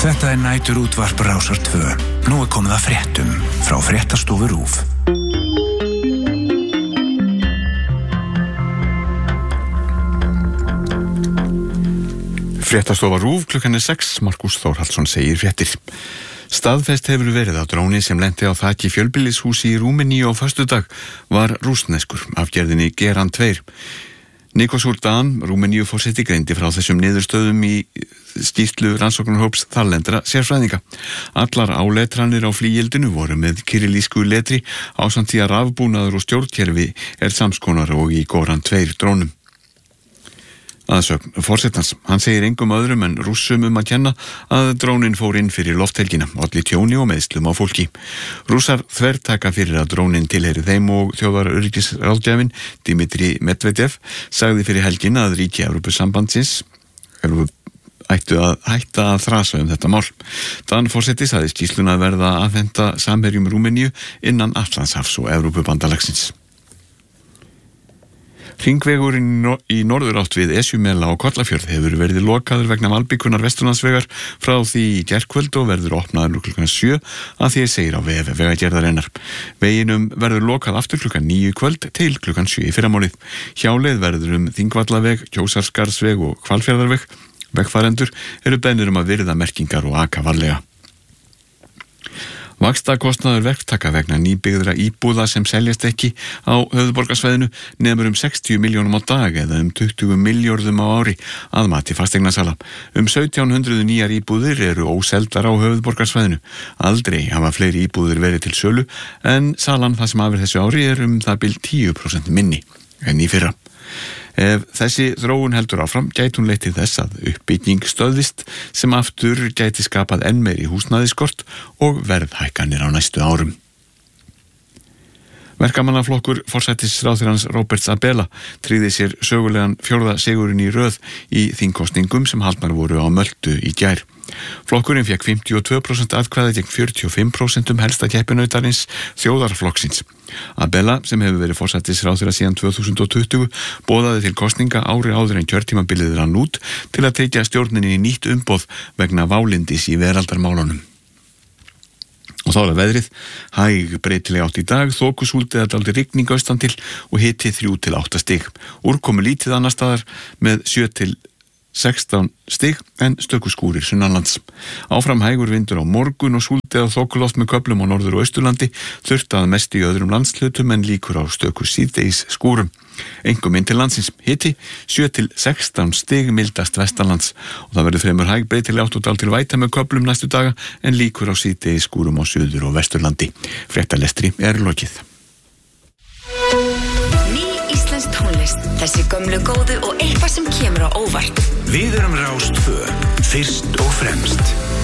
Þetta nætur útvarp Rásar 2. Nú komið að fréttum frá fréttastofu RÚV. Fréttastofa RÚV klukkan 6, Markus Þórhallsson segir fréttir. Staðfest hefur verið að dróni sem lenti á þaki fjölbýlishúsi í Rúmeníu á föstudag var rússneskur af gerðinni Geran 2. Nikos Urdan, Rúmeníuforseti, greindi frá þessum niðurstöðum í skýrslu rannsóknarhóps þarlendra sérfræðinga. Allar áletranir á flygildinu voru með kirillísku letri ásamt því að rafbúnaður og stjórnkerfi samskonar og í Goran 2 drónum. Aðsögn forsetans, hann segir engum öðrum en Rússum að kenna að drónin fór inn fyrir lofthelgina, olli tjóni og meiðslum á fólki. Rússar þvertaka fyrir að drónin tilheyri þeim og þjóðaröryggisráðgjafinn Dmitri Medvedev sagði fyrir helgina að ríki Evrópusambandsins ættu að hætta að þrasa þetta mál. Dan forseti sagði skýrsluna að verða að afhenda samherjum Rúmeníu innan Atlantshafs og Evrópubandalagsins. Hringvegurinn í norðurátt við Esjumela og Kollafjörð hefur verið lokaður vegna malbikunar Vesturlandsvegar frá því í gærkvöld og verður opnaður klukkan 7 að því segir á vef vegagerðarinnar. Veginum verður lokað aftur klukkan 9 kvöld til klukkan 7 í fyrramálið. Hjáleið verður Þingvallaveg, Kjósarskarðsveg og Hvalfjarðarveg. Vegfarendur eru beðnir að virða merkingar og aka varlega. Vaxtakostnaður verktaka vegna nýbyggðra íbúða sem seljast ekki á höfuðborgarsvæðinu nemur 60 milljónum á dag eða 20 milljörðum á ári að mati fasteignasala. 1700 nýjar íbúðir eru óseldar á höfuðborgarsvæðinu. Aldrei hafa fleiri íbúðir verið til sölu en salan það sem afir þessu ári það bil 10% minni en í fyrra. Ef þessi þróun heldur áfram gæti hún leitt til þess að uppbygging stöðvist sem aftur gæti skapað enn meiri húsnæðiskort og verðhækkanir á næstu árum. Verkamannaflokkur forsætisráðherrans Róberts Abela tryggði sér sögulegan 4. sigurinn í röð í þingkosningum sem haldnar voru á Möltu í gær. Flokkurinn fékk 52% atkvæði gegn 45% helsta keppinautarins þjóðarflokksins. Abela, sem hefur verið forsætisráðherra síðan 2020, boðaði til kosninga ári áður en kjörtímabilið rann út til að tryggja stjórninni í nýtt umboð vegna válindis í veraldarmálunum. Og þá er veðrið, hæg breytileg átt í dag, þokusúld eða dálítil rigning austan til og hiti 3 til 8 stig. Úrkomu lítið annar staðar með 7 til 16 stig en stöku skúrir sunnanlands. Áfram hægur vindur á morgun og súld eða þokuloft með köflum á norður- og austurlandi, þurrt að mest í öðrum landshlutum en líkur á stöku síðdegis skúrum. Einkum inn til landsins, hiti 7 til 16 stig mildast vestanlands og það verður fremur hæg breytileg átt og dálítil væta með köflum næstu daga en líkur á síðdegis skúrum á suður- og vesturlandi. Fréttalestri lokið. Íslensk tónlist, þessi gömlu góðu og eitthvað sem kemur á óvart. Við erum Rás 2, fyrst og fremst.